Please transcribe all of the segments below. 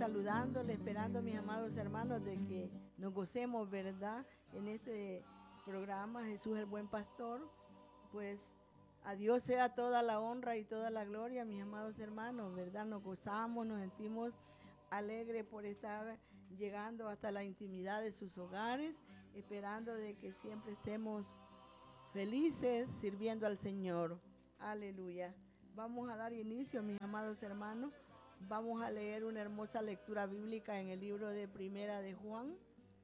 saludándole, esperando, mis amados hermanos, de que nos gocemos, ¿verdad? En este programa, Jesús el Buen Pastor. Pues a Dios sea toda la honra y toda la gloria, mis amados hermanos, ¿verdad? Nos gozamos, nos sentimos alegres por estar llegando hasta la intimidad de sus hogares, esperando de que siempre estemos felices sirviendo al Señor. Aleluya. Vamos a dar inicio, mis amados hermanos. Vamos a leer una hermosa lectura bíblica en el libro de Primera de Juan.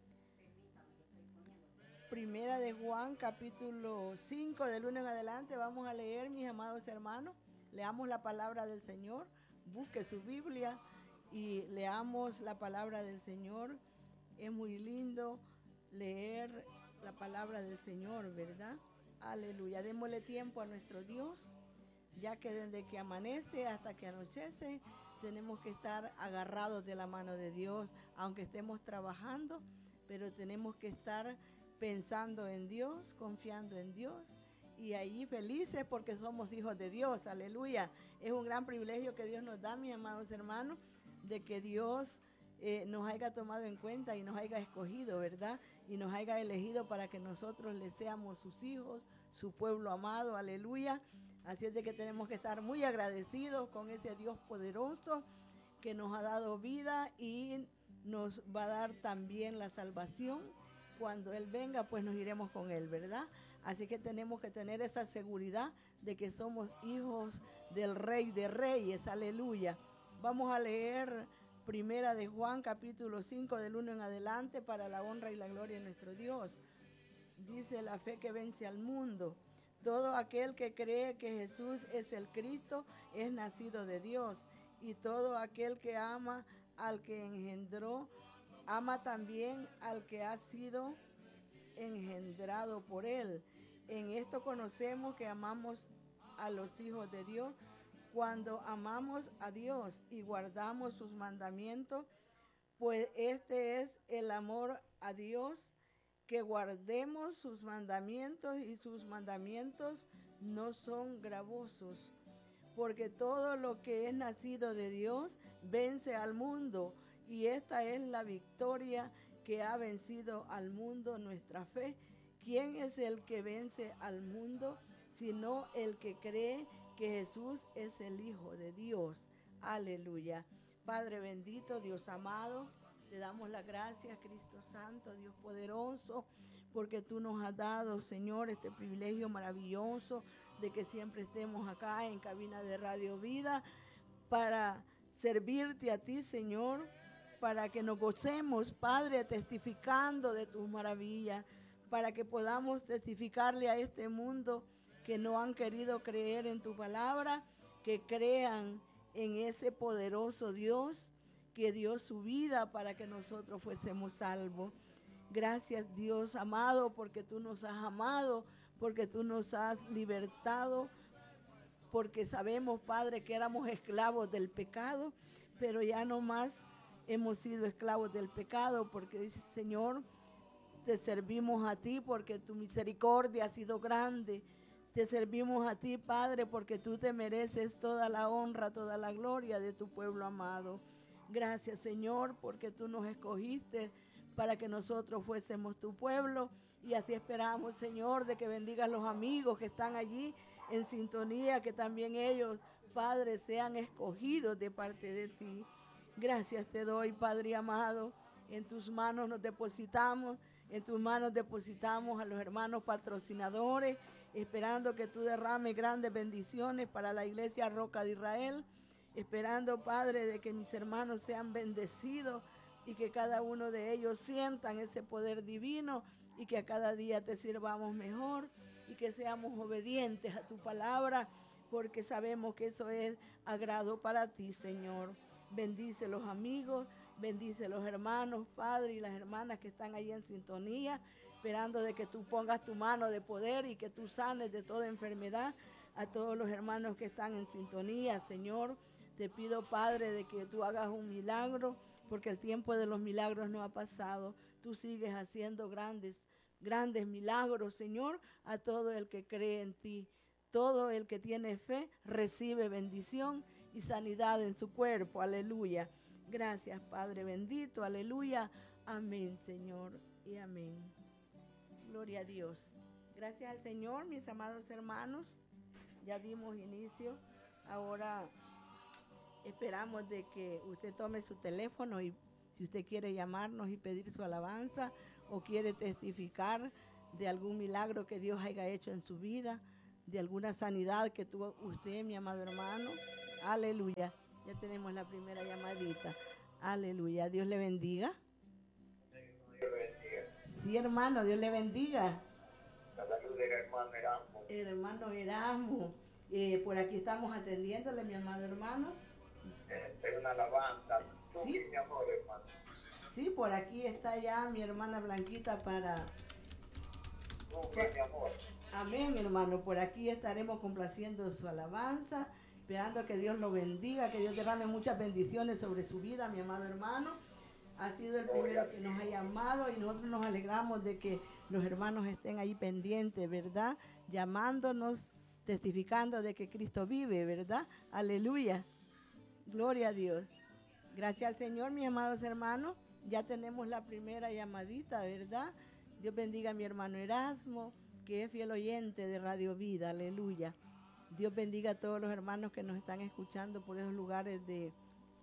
Primera de Juan, capítulo 5, del 1 en adelante. Vamos a leer, mis amados hermanos. Leamos la palabra del Señor. Busque su Biblia y leamos la palabra del Señor. Es muy lindo leer la palabra del Señor, ¿verdad? Aleluya. Démosle tiempo a nuestro Dios, ya que desde que amanece hasta que anochece, tenemos que estar agarrados de la mano de Dios, aunque estemos trabajando, pero tenemos que estar pensando en Dios, confiando en Dios, y allí felices porque somos hijos de Dios. Aleluya. Es un gran privilegio que Dios nos da, mis amados hermanos, de que Dios nos haya tomado en cuenta y nos haya escogido, ¿verdad? Y nos haya elegido para que nosotros le seamos sus hijos, su pueblo amado. Aleluya. Así es de que tenemos que estar muy agradecidos con ese Dios poderoso que nos ha dado vida y nos va a dar también la salvación. Cuando Él venga, pues nos iremos con Él, ¿verdad? Así que tenemos que tener esa seguridad de que somos hijos del Rey de Reyes. Aleluya. Vamos a leer Primera de Juan, capítulo 5, del 1 en adelante, para la honra y la gloria de nuestro Dios. Dice: la fe que vence al mundo. Todo aquel que cree que Jesús es el Cristo es nacido de Dios. Y todo aquel que ama al que engendró, ama también al que ha sido engendrado por él. En esto conocemos que amamos a los hijos de Dios, cuando amamos a Dios y guardamos sus mandamientos, pues este es el amor a Dios, que guardemos sus mandamientos, y sus mandamientos no son gravosos, porque todo lo que es nacido de Dios vence al mundo, y esta es la victoria que ha vencido al mundo, nuestra fe. ¿Quién es el que vence al mundo? Sino el que cree que Jesús es el Hijo de Dios. Aleluya. Padre bendito, Dios amado, te damos las gracias, Cristo Santo, Dios poderoso, porque tú nos has dado, Señor, este privilegio maravilloso de que siempre estemos acá en cabina de Radio Vida para servirte a ti, Señor, para que nos gocemos, Padre, testificando de tus maravillas, para que podamos testificarle a este mundo que no han querido creer en tu palabra, que crean en ese poderoso Dios que dio su vida para que nosotros fuésemos salvos. Gracias, Dios amado, porque tú nos has amado, porque tú nos has libertado, porque sabemos, Padre, que éramos esclavos del pecado, pero ya no más hemos sido esclavos del pecado, porque, Señor, te servimos a ti porque tu misericordia ha sido grande. Te servimos a ti, Padre, porque tú te mereces toda la honra, toda la gloria de tu pueblo amado. Gracias, Señor, porque tú nos escogiste para que nosotros fuésemos tu pueblo, y así esperamos, Señor, de que bendigas los amigos que están allí en sintonía, que también ellos, Padre, sean escogidos de parte de ti. Gracias te doy, Padre amado. En tus manos nos depositamos, en tus manos depositamos a los hermanos patrocinadores, esperando que tú derrames grandes bendiciones para la iglesia Roca de Israel, esperando, Padre, de que mis hermanos sean bendecidos y que cada uno de ellos sientan ese poder divino, y que a cada día te sirvamos mejor y que seamos obedientes a tu palabra, porque sabemos que eso es agrado para ti, Señor. Bendice los amigos, bendice los hermanos, Padre, y las hermanas que están ahí en sintonía, esperando de que tú pongas tu mano de poder y que tú sanes de toda enfermedad a todos los hermanos que están en sintonía, Señor. Te pido, Padre, de que tú hagas un milagro, porque el tiempo de los milagros no ha pasado. Tú sigues haciendo grandes milagros, Señor, a todo el que cree en ti. Todo el que tiene fe recibe bendición y sanidad en su cuerpo. Aleluya. Gracias, Padre bendito, aleluya. Amén, Señor, y amén. Gloria a Dios. Gracias al Señor, mis amados hermanos. Ya dimos inicio. Ahora esperamos de que usted tome su teléfono y si usted quiere llamarnos y pedir su alabanza o quiere testificar de algún milagro que Dios haya hecho en su vida, de alguna sanidad que tuvo usted, mi amado hermano. Aleluya. Ya tenemos la primera llamadita. Aleluya. Dios le bendiga. Sí, hermano, Dios le bendiga. Hermano Erasmo. Por aquí estamos atendiéndole, mi amado hermano. Es una alabanza. Sí. Mi amor, hermano. Sí, por aquí está ya mi hermana Blanquita para... Mi amor. Amén, hermano. Por aquí estaremos complaciendo su alabanza, esperando que Dios lo bendiga, que Dios derrame muchas bendiciones sobre su vida, mi amado hermano. Ha sido el primero que nos ha llamado y nosotros nos alegramos de que los hermanos estén ahí pendientes, ¿verdad? Llamándonos, testificando de que Cristo vive, ¿verdad? Aleluya. Gloria a Dios. Gracias al Señor, mis amados hermanos. Ya tenemos la primera llamadita, ¿verdad? Dios bendiga a mi hermano Erasmo, que es fiel oyente de Radio Vida. Aleluya. Dios bendiga a todos los hermanos que nos están escuchando por esos lugares de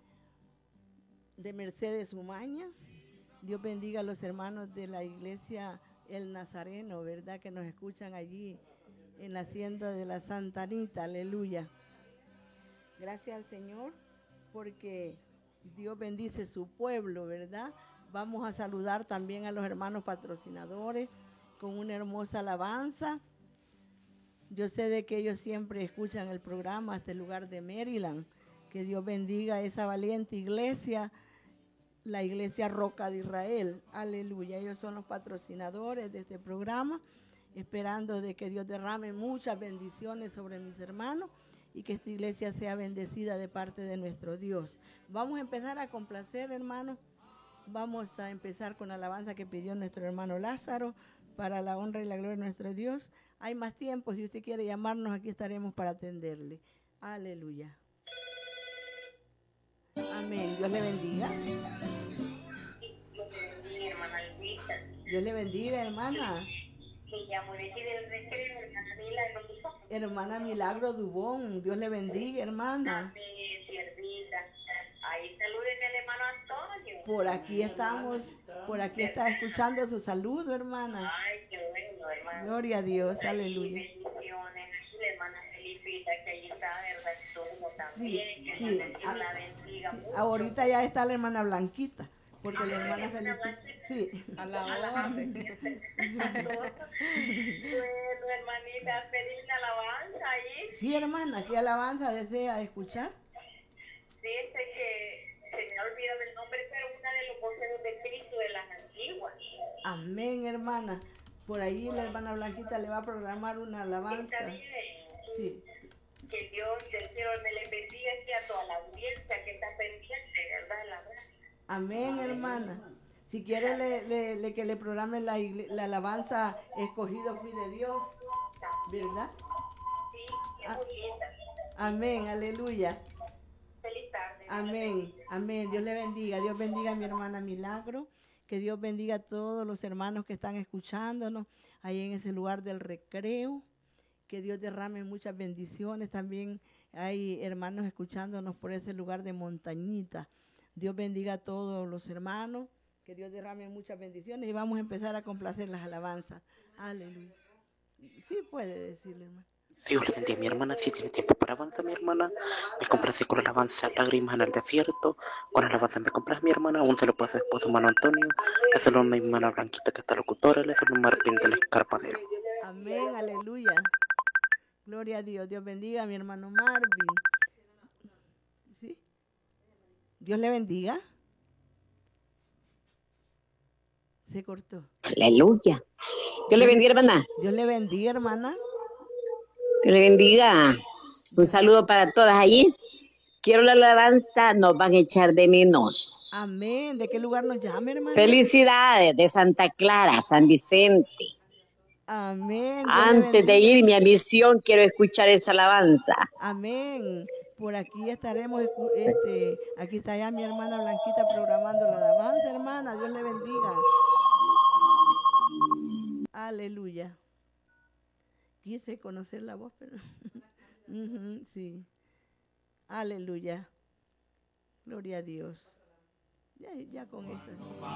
Mercedes Umaña. Dios bendiga a los hermanos de la iglesia El Nazareno, ¿verdad? Que nos escuchan allí en la hacienda de la Santa Anita. Aleluya. Gracias al Señor porque Dios bendice su pueblo, ¿verdad? Vamos a saludar también a los hermanos patrocinadores con una hermosa alabanza. Yo sé de que ellos siempre escuchan el programa hasta el lugar de Maryland. Que Dios bendiga a esa valiente iglesia, la iglesia Roca de Israel. Aleluya. Ellos son los patrocinadores de este programa, esperando de que Dios derrame muchas bendiciones sobre mis hermanos y que esta iglesia sea bendecida de parte de nuestro Dios. Vamos a empezar a complacer, hermanos. Vamos a empezar con la alabanza que pidió nuestro hermano Lázaro para la honra y la gloria de nuestro Dios. Hay más tiempo, si usted quiere llamarnos, aquí estaremos para atenderle. Aleluya. Amén. Dios le bendiga. Dios le bendiga, hermana Luisa. Dios le bendiga, hermana. Me llamo de aquí del recreo, hermana Milagro Dubón. Hermana Milagro Dubón. Dios le bendiga, hermana. Amén, siervita. Ahí salúdenme al hermano Antonio. Por aquí estamos, por aquí está escuchando su saludo, hermana. Ay, qué bueno, hermano. Gloria a Dios, Ay, aleluya. bendiciones. La hermana Felipita, que allí está, ¿verdad? Todo también. Sí, que sí. Dios la bendiga mucho. Ahorita ya está la hermana Blanquita, porque la hermana Felipita, sí. A la orden. Bueno, hermanita, feliz alabanza ahí. Sí, hermana, ¿qué alabanza desea escuchar? Dice que se me ha olvidado el nombre, pero una de los voceros de Cristo de las antiguas. Amén, hermana. Por ahí la hermana Blanquita le va a programar una alabanza. Está bien. Sí. Que Dios del cielo me le bendiga aquí a toda la audiencia que está pendiente, ¿verdad? La verdad. Amén, hermana. Si quiere que le programe la alabanza Escogido fui de Dios, ¿verdad? Sí, qué bonita. Amén, aleluya. Feliz tarde. Amén, amén. Dios le bendiga. Dios bendiga a mi hermana Milagro. Que Dios bendiga a todos los hermanos que están escuchándonos ahí en ese lugar del recreo. Que Dios derrame muchas bendiciones. También hay hermanos escuchándonos por ese lugar de Montañita. Dios bendiga a todos los hermanos. Que Dios derrame muchas bendiciones. Y vamos a empezar a complacer las alabanzas. Aleluya. Sí puede decirle, hermano. Dios le bendiga a mi hermana, si tiene tiempo para avanzar mi hermana, me complace con la alabanza Lágrimas en el Desierto, con la alabanza me complace mi hermana, aún se lo puede hacer esposo hermano Antonio, le saludo a mi hermana Blanquita que está locutora, le saludo a Martín del Escarpadero. Amén, aleluya. Gloria a Dios, Dios bendiga a mi hermano Marvin. ¿Sí? Dios le bendiga. Se cortó. Aleluya. Dios le bendiga, hermana. Dios le bendiga, hermana. Dios le bendiga. Un saludo para todas allí. Quiero la alabanza, nos van a echar de menos. Amén. ¿De qué lugar nos llama, hermana? Felicidades de Santa Clara, San Vicente. Amén. Dios Antes de irme a misión, quiero escuchar esa alabanza. Amén. por aquí estaremos, aquí está ya mi hermana Blanquita programando la alabanza, hermana. Dios le bendiga. Aleluya. Quise conocer la voz, pero sí. Aleluya. Gloria a Dios. Ya con eso.